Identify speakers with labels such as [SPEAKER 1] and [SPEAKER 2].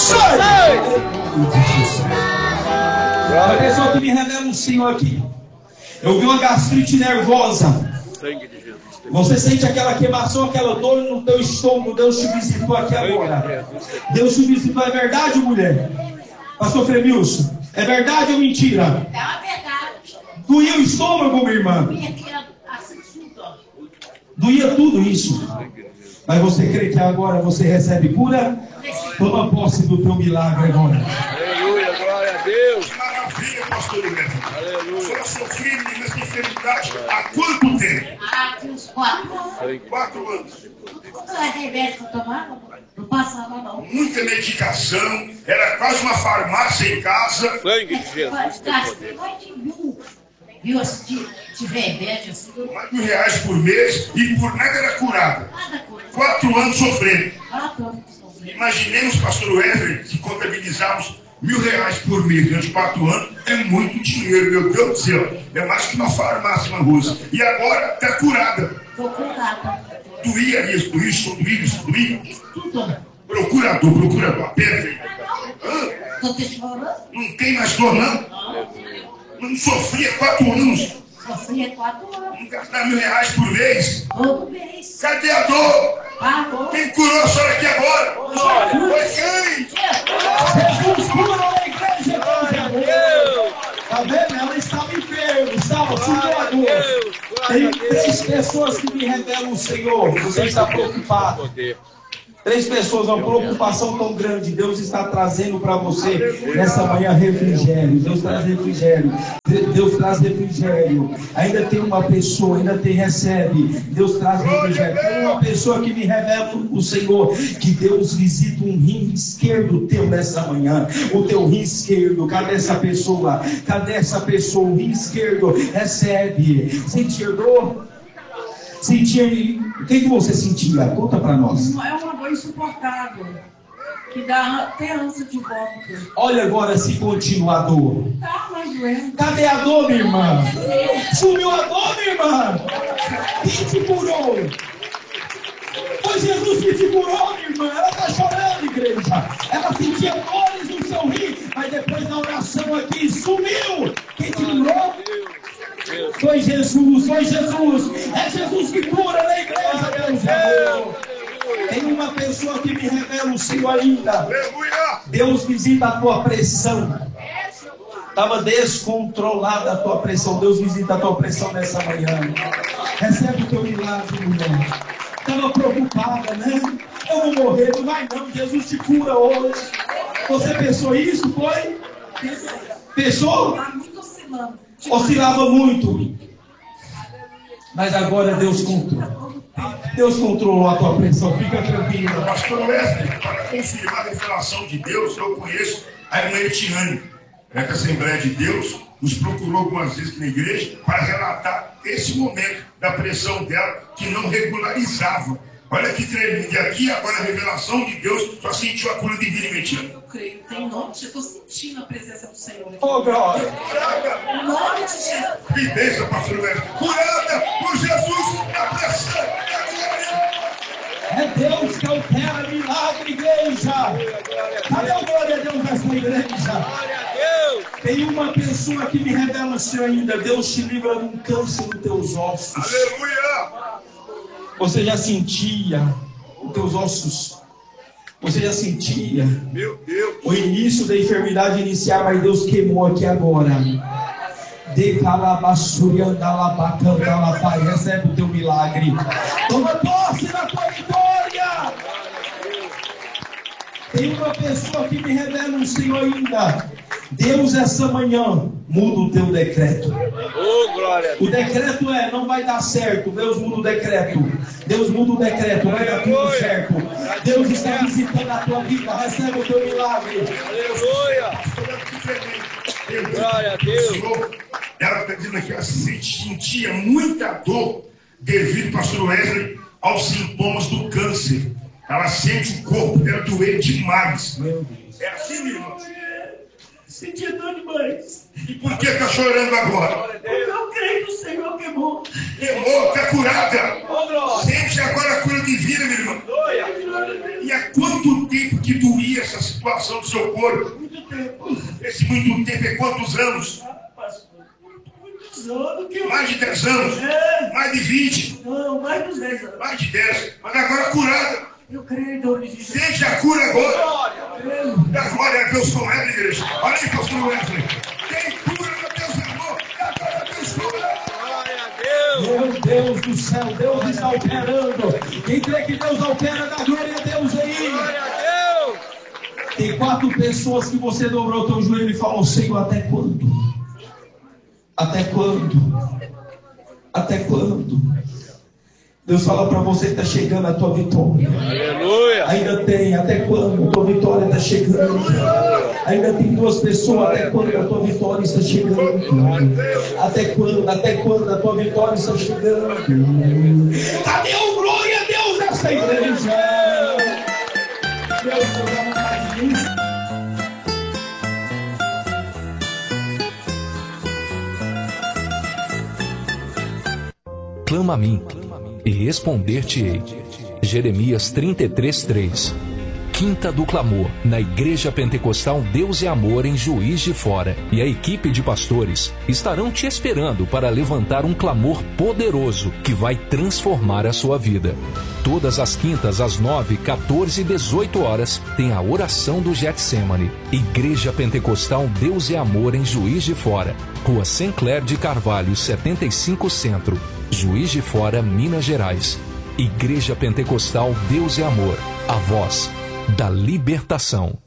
[SPEAKER 1] Sai! A pessoa que me revela um Senhor aqui. Eu vi uma gastrite nervosa. Você sente aquela queimação, aquela dor no teu estômago. Deus te visitou aqui agora. Deus te visitou. É verdade, mulher? Pastor Fremilson, é verdade ou mentira?
[SPEAKER 2] É uma verdade.
[SPEAKER 1] Doía o estômago, minha irmã? Doía tudo isso. Mas você crê que agora você recebe cura? Toma posse do teu milagre agora.
[SPEAKER 3] Aleluia, glória a Deus.
[SPEAKER 4] Que maravilha, pastor Neto. Aleluia. Eu sofri nessa enfermidade há quanto tempo?
[SPEAKER 2] Há uns 4 anos.
[SPEAKER 4] 4 anos.
[SPEAKER 2] Não é remédio para tomar? Não passava, não.
[SPEAKER 4] Muita medicação. Era quase uma farmácia em casa.
[SPEAKER 3] Sangue de Jesus.
[SPEAKER 2] Gastei mais de mil assim, de remédio assim.
[SPEAKER 4] Mais de R$1.000 por mês e por nada era curada.
[SPEAKER 2] Nada coisa.
[SPEAKER 4] 4 anos sofrendo.
[SPEAKER 2] 4 anos sofrendo.
[SPEAKER 4] Imaginemos, pastor Wesley, se contabilizarmos R$1.000 por mês durante 4 anos, é muito dinheiro, meu Deus do céu. É mais que uma farmácia, uma rosa. E agora está curada.
[SPEAKER 2] Estou curada.
[SPEAKER 4] Doía isso, doía isso.
[SPEAKER 2] Isso tudo.
[SPEAKER 4] Procurador, pedra.
[SPEAKER 2] Estou te chorando?
[SPEAKER 4] Não tem mais dor, não? Não sofria 4 anos.
[SPEAKER 2] Sofria 4 anos.
[SPEAKER 4] Não gastava R$1.000 por mês.
[SPEAKER 2] Todo mês.
[SPEAKER 4] Cadê a dor?
[SPEAKER 2] Pagou.
[SPEAKER 4] Quem curou a senhora aqui agora? Foi quem?
[SPEAKER 1] Jesus cura a igreja. Tá vendo? Ela estava enferma, estava sentindo a dor. Tem 3 pessoas que me revelam o Senhor. Você está preocupado. 3 pessoas, uma preocupação tão grande. Deus está trazendo para você nessa manhã refrigério. Deus traz refrigério. Deus traz refrigério. Ainda tem uma pessoa, recebe. Deus traz refrigério. Tem uma pessoa que me revela o Senhor, que Deus visita um rim esquerdo teu nessa manhã. O teu rim esquerdo. Cadê essa pessoa? O rim esquerdo recebe. Sentir dor? O que você sentia? Conta para nós.
[SPEAKER 5] É uma dor insuportável, que dá até ânsia de vômito.
[SPEAKER 1] Olha agora se continua a dor.
[SPEAKER 5] Tá mais doendo.
[SPEAKER 1] Cadê a dor, minha irmã? Sumiu a dor, minha irmã? Quem te curou? Foi Jesus que te curou, minha irmã. Ela está chorando, igreja. Ela sentia dores no seu rim, mas depois da oração aqui sumiu. Quem te curou? Foi Jesus. É Jesus que cura na igreja, Deus. Tem uma pessoa que me revela o Senhor ainda. Deus visita a tua pressão. Estava descontrolada a tua pressão. Deus visita a tua pressão nessa manhã. Recebe o teu milagre, mulher. Estava preocupada, né? Eu vou morrer, não vai não. Jesus te cura hoje. Você pensou isso? Foi? Pensou?
[SPEAKER 5] Tá muito oscilando.
[SPEAKER 1] Oscilava muito. Mas agora Deus controla. Deus controlou a tua pressão. Fica tranquila.
[SPEAKER 4] Pastor Wesley, para confirmar a revelação de Deus, eu conheço a irmã Etiane, que a Assembleia de Deus nos procurou algumas vezes na igreja para relatar esse momento da pressão dela que não regularizava. Olha que tremendo. E aqui agora a revelação de Deus só sentiu a cura divina, Etiane.
[SPEAKER 5] Eu creio, tem nome, eu estou sentindo a presença do Senhor.
[SPEAKER 1] Oh, glória.
[SPEAKER 5] Em nome de Jesus.
[SPEAKER 4] Que bênção, pastor Wesley. Curada por Jesus na pressão.
[SPEAKER 1] É Deus que opera milagre, igreja. Cadê a glória a Deus nessa igreja? Tem uma pessoa que me revela o Senhor ainda. Deus te livra de um câncer nos teus ossos.
[SPEAKER 4] Aleluia.
[SPEAKER 1] Você já sentia os teus ossos? Você já sentia
[SPEAKER 4] Meu Deus.
[SPEAKER 1] o início da enfermidade iniciar, mas Deus queimou aqui agora. Recebe o teu milagre. Toma posse na tua vitória. Tem uma pessoa que me revela o Senhor ainda. Deus essa manhã muda o teu decreto.
[SPEAKER 3] Oh, glória.
[SPEAKER 1] O decreto não vai dar certo. Deus muda o decreto. Deus muda o decreto. Vai dar tudo certo. Deus está visitando a tua vida. Recebe o teu milagre.
[SPEAKER 3] Aleluia. Glória a Deus.
[SPEAKER 4] Ela está dizendo aqui, ela sentia muita dor devido, pastor Wesley, aos sintomas do câncer. Ela sente o corpo dela doer demais. É assim, meu irmão?
[SPEAKER 5] Sentia dor demais.
[SPEAKER 4] E por que está chorando agora?
[SPEAKER 5] Porque eu creio que o Senhor queimou.
[SPEAKER 4] Queimou, está curada. Sente agora a cura divina, meu irmão. E há quanto tempo que doía aqui essa situação do seu corpo?
[SPEAKER 1] Muito tempo.
[SPEAKER 4] Esse muito tempo é quantos anos?
[SPEAKER 1] Pastor, muitos anos que eu...
[SPEAKER 4] Mais de 10 anos?
[SPEAKER 1] É.
[SPEAKER 4] Mais de 20?
[SPEAKER 1] Não, mais dos 10 anos.
[SPEAKER 4] Mais de 10. Mas agora curada.
[SPEAKER 1] Eu creio em nome de Jesus.
[SPEAKER 4] Seja a cura agora.
[SPEAKER 1] Creio.
[SPEAKER 4] Dá glória a Deus com ela, igreja. Olha aí, pastor Wesley. Tem cura, meu Deus, amor. Dá glória a Deus com ela.
[SPEAKER 3] Glória a Deus.
[SPEAKER 1] Meu Deus do céu, Deus está operando. Quem crê que Deus opera, dá glória a Deus aí.
[SPEAKER 3] Glória a Deus.
[SPEAKER 1] Tem 4 pessoas que você dobrou o teu joelho e falou: Senhor, até quando? Até quando? Até quando? Deus fala para você que está chegando a tua vitória.
[SPEAKER 3] Aleluia.
[SPEAKER 1] Ainda tem, até quando a tua vitória está chegando? Ainda tem 2 pessoas, até quando a tua vitória está chegando? Até quando a tua vitória está chegando? Cadê o glória a Deus nessa igreja? Deus nos ama mais nisso.
[SPEAKER 6] Clama a mim, e responder-te-ei. Jeremias 33:3. Quinta do Clamor, na Igreja Pentecostal Deus é Amor, em Juiz de Fora. E a equipe de pastores estarão te esperando para levantar um clamor poderoso que vai transformar a sua vida. Todas as quintas, às 9, 14 e 18 horas, tem a oração do Getsemane. Igreja Pentecostal Deus é Amor, em Juiz de Fora. Rua Sinclair de Carvalho, 75 Centro. Juiz de Fora, Minas Gerais. Igreja Pentecostal Deus é Amor, a voz da libertação.